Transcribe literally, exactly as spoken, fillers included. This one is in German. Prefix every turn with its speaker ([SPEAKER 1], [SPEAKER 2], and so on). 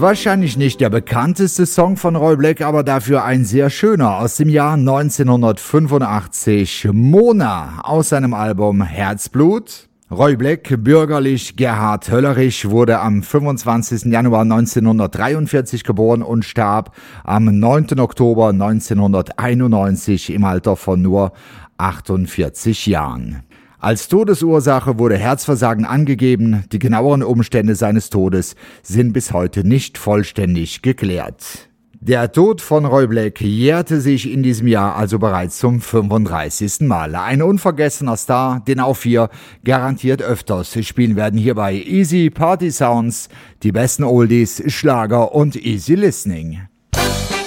[SPEAKER 1] Wahrscheinlich nicht der bekannteste Song von Roy Black, aber dafür ein sehr schöner aus dem Jahr neunzehnhundertfünfundachtzig. Mona aus seinem Album Herzblut. Roy Black, bürgerlich Gerhard Höllerich, wurde am fünfundzwanzigsten Januar neunzehnhundertdreiundvierzig geboren und starb am neunten Oktober neunzehnhunderteinundneunzig im Alter von nur achtundvierzig Jahren. Als Todesursache wurde Herzversagen angegeben. Die genaueren Umstände seines Todes sind bis heute nicht vollständig geklärt. Der Tod von Roy Black jährte sich in diesem Jahr also bereits zum fünfunddreißigsten Mal. Ein unvergessener Star, den auch wir garantiert öfters spielen werden hier bei Easy Party Sounds, die besten Oldies, Schlager und Easy Listening.